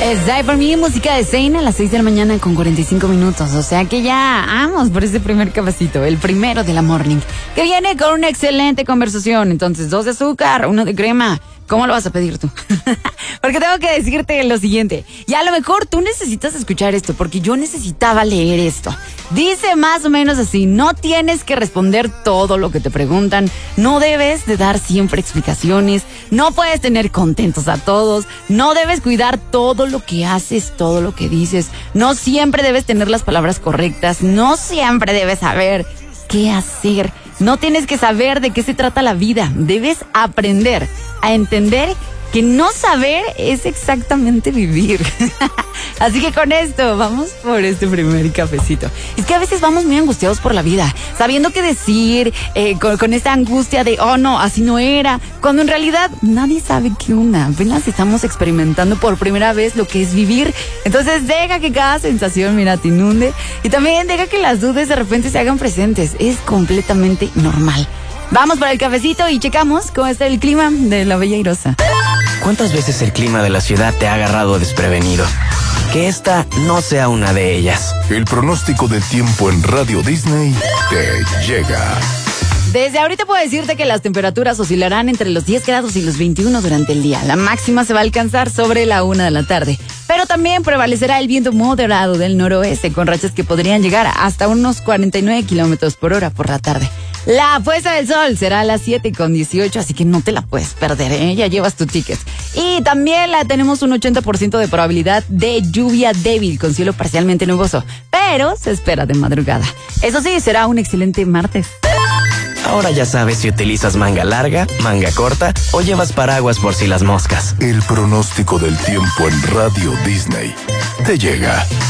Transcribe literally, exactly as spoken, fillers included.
Es Die For Me, música de Zayn a las seis de la mañana con cuarenta y cinco minutos. O sea que ya vamos por ese primer cafecito, el primero de la morning, que viene con una excelente conversación. Entonces, dos de azúcar, uno de crema. ¿Cómo lo vas a pedir tú? Porque tengo que decirte lo siguiente. Y a lo mejor tú necesitas escuchar esto, porque yo necesitaba leer esto. Dice más o menos así: no tienes que responder todo lo que te preguntan, no debes de dar siempre explicaciones, no puedes tener contentos a todos, no debes cuidar todo lo que haces, todo lo que dices, no siempre debes tener las palabras correctas, no siempre debes saber qué hacer. No tienes que saber de qué se trata la vida. Debes aprender a entender que no saber es exactamente vivir. Así que con esto vamos por este primer cafecito. Es que a veces vamos muy angustiados por la vida, sabiendo qué decir, eh, con, con esta angustia de, oh no, así no era, cuando en realidad nadie sabe qué onda. Apenas estamos experimentando por primera vez lo que es vivir. Entonces deja que cada sensación, mira, te inunde, y también deja que las dudas de repente se hagan presentes. Es completamente normal. Vamos para el cafecito y checamos cómo está el clima de la Bella Airosa. ¿Cuántas veces el clima de la ciudad te ha agarrado desprevenido? Que esta no sea una de ellas. El pronóstico del tiempo en Radio Disney te llega. Desde ahorita puedo decirte que las temperaturas oscilarán entre los diez grados y los veintiuno durante el día. La máxima se va a alcanzar sobre la una de la tarde. Pero también prevalecerá el viento moderado del noroeste, con rachas que podrían llegar hasta unos cuarenta y nueve kilómetros por hora por la tarde. La puesta del sol será a las siete con dieciocho, así que no te la puedes perder, ¿eh? Ya llevas tu ticket. Y también la tenemos un ochenta por ciento de probabilidad de lluvia débil con cielo parcialmente nuboso, pero se espera de madrugada. Eso sí, será un excelente martes. Ahora ya sabes si utilizas manga larga, manga corta o llevas paraguas por si las moscas. El pronóstico del tiempo en Radio Disney te llega.